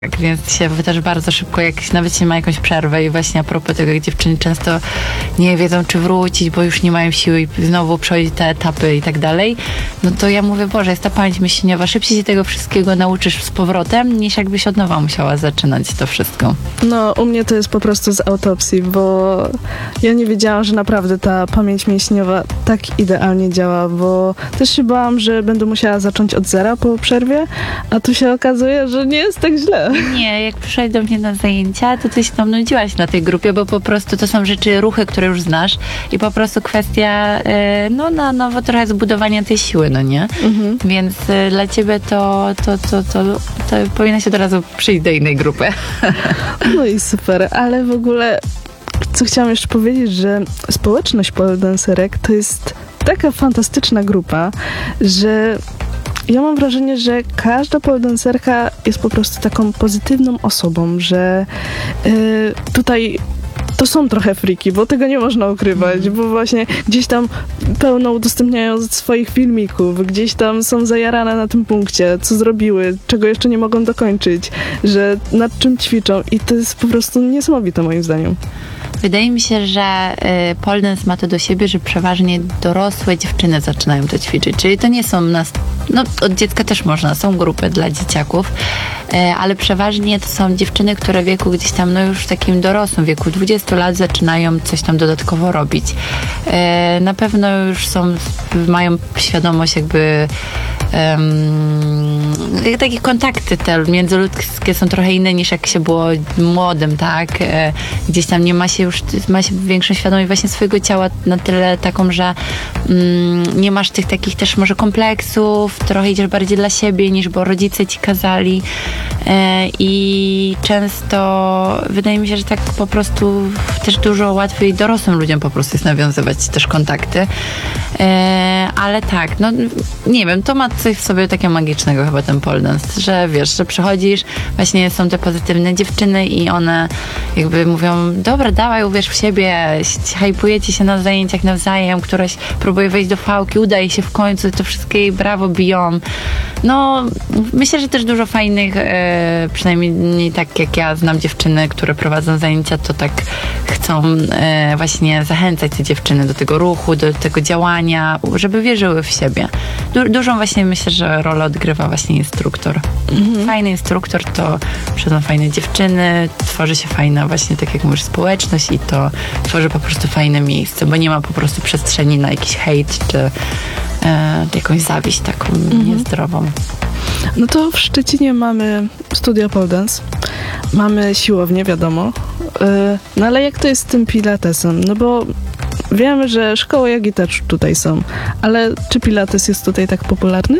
Tak, więc się też bardzo szybko, jak nawet się ma jakąś przerwę i właśnie a propos tego, jak dziewczyny często nie wiedzą, czy wrócić, bo już nie mają siły i znowu przechodzić te etapy i tak dalej, no to ja mówię, Boże, jest ta pamięć mięśniowa, szybciej się tego wszystkiego nauczysz z powrotem, niż jakbyś od nowa musiała zaczynać to wszystko. No, u mnie to jest po prostu z autopsji, bo ja nie wiedziałam, że naprawdę ta pamięć mięśniowa tak idealnie działa, bo też się bałam, że będę musiała zacząć od zera po przerwie, a tu się okazuje, że nie jest tak źle. Nie, jak przyszłaś do mnie na zajęcia, to ty się tam nudziłaś na tej grupie, bo po prostu to są rzeczy, ruchy, które już znasz i po prostu kwestia, no na nowo trochę zbudowania tej siły, no nie? Więc dla ciebie to powinna się od razu przyjść do innej grupy. No i super, ale w ogóle co chciałam jeszcze powiedzieć, że społeczność pole dancerek to jest taka fantastyczna grupa, że ja mam wrażenie, że każda pole dancerka jest po prostu taką pozytywną osobą, że tutaj to są trochę friki, bo tego nie można ukrywać, bo właśnie gdzieś tam pełno udostępniają swoich filmików, gdzieś tam są zajarane na tym punkcie, co zrobiły, czego jeszcze nie mogą dokończyć, że nad czym ćwiczą i to jest po prostu niesamowite moim zdaniem. Wydaje mi się, że pole dance ma to do siebie, że przeważnie dorosłe dziewczyny zaczynają to ćwiczyć. Czyli to nie są no od dziecka też można, są grupy dla dzieciaków, ale przeważnie to są dziewczyny, które w wieku gdzieś tam, no już w takim dorosłym wieku, 20 lat zaczynają coś tam dodatkowo robić. Na pewno już mają świadomość jakby takie kontakty te międzyludzkie są trochę inne niż jak się było młodym, tak? Gdzieś tam nie ma się większą świadomość właśnie swojego ciała na tyle taką, że nie masz tych takich też może kompleksów, trochę idziesz bardziej dla siebie niż bo rodzice ci kazali i często wydaje mi się, że tak po prostu też dużo łatwiej dorosłym ludziom po prostu jest nawiązywać też kontakty. Ale tak, no nie wiem, to ma coś w sobie takiego magicznego chyba ten pole dance, że wiesz, że przychodzisz, właśnie są te pozytywne dziewczyny i one jakby mówią, dobra, dawaj, uwierz w siebie, hajpujecie się na zajęciach nawzajem, któraś próbuje wejść do fałki, udaje się w końcu, to wszystkie jej brawo biją. No, myślę, że też dużo fajnych, przynajmniej tak jak ja znam dziewczyny, które prowadzą zajęcia, to tak chcą właśnie zachęcać te dziewczyny do tego ruchu, do tego działania, żeby wierzyły w siebie. Dużą właśnie myślę, że rolę odgrywa właśnie instruktor. Fajny instruktor to przychodzą fajne dziewczyny, tworzy się fajna właśnie, tak jak mówisz, społeczność i to tworzy po prostu fajne miejsce, bo nie ma po prostu przestrzeni na jakiś hejt czy jakąś zawiść taką niezdrową. No to w Szczecinie mamy studio pole dance, mamy siłownię, wiadomo, no ale jak to jest z tym pilatesem? No bo wiemy, że szkoły jogi też tutaj są, ale czy pilates jest tutaj tak popularny?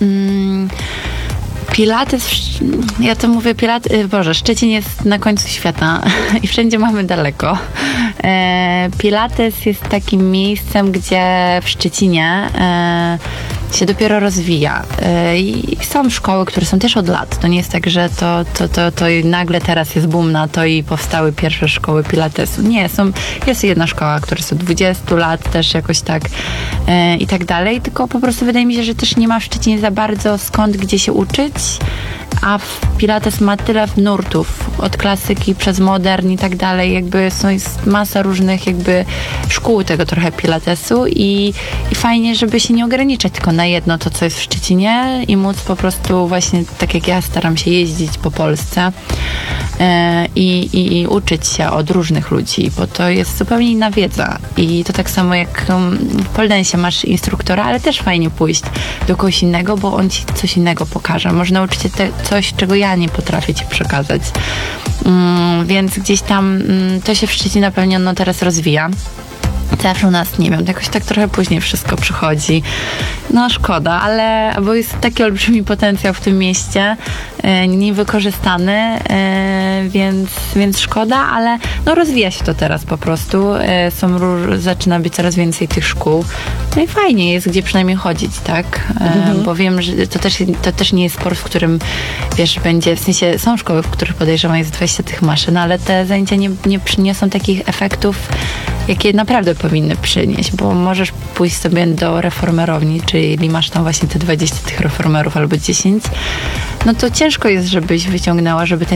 Pilates, ja to mówię, Szczecin jest na końcu świata i wszędzie mamy daleko. Pilates jest takim miejscem, gdzie w Szczecinie się dopiero rozwija. I są szkoły, które są też od lat. To nie jest tak, że to nagle teraz jest boom na to i powstały pierwsze szkoły pilatesu. Nie, jest jedna szkoła, która jest od 20 lat też jakoś tak i tak dalej, tylko po prostu wydaje mi się, że też nie ma w Szczecinie za bardzo skąd, gdzie się uczyć, a pilates ma tyle nurtów, od klasyki przez modern i tak dalej, jakby jest masa różnych jakby szkół tego trochę pilatesu i fajnie, żeby się nie ograniczać tylko na jedno to, co jest w Szczecinie i móc po prostu właśnie, tak jak ja staram się jeździć po Polsce i uczyć się od różnych ludzi, bo to jest zupełnie inna wiedza i to tak samo jak w pole dance masz instruktora, ale też fajnie pójść do kogoś innego, bo on ci coś innego pokaże. Może nauczyć się coś, czego ja nie potrafię ci przekazać. Więc gdzieś tam to się w Szczecinie na pewno teraz rozwija. Zawsze u nas, nie wiem, jakoś tak trochę później wszystko przychodzi. No szkoda, bo jest taki olbrzymi potencjał w tym mieście, niewykorzystany, więc szkoda, ale no rozwija się to teraz po prostu. Zaczyna być coraz więcej tych szkół. No i fajnie jest, gdzie przynajmniej chodzić, tak? Bo wiem, że to też nie jest sport, w którym, wiesz, będzie, w sensie są szkoły, w których podejrzewam jest 20 tych maszyn, ale te zajęcia nie przyniosą takich efektów, jakie naprawdę powinny przynieść, bo możesz pójść sobie do reformerowni, czyli masz tam właśnie te 20 tych reformerów albo 10, no to ciężko jest, żebyś wyciągnęła, żeby ten